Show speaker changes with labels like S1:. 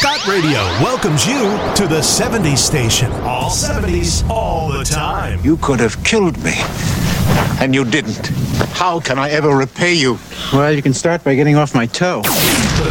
S1: Scott Radio welcomes you to the 70s station. All 70s, all the time.
S2: You could have killed me, and you didn't. How can I ever repay you?
S3: Well, you can start by getting off my toe.
S1: The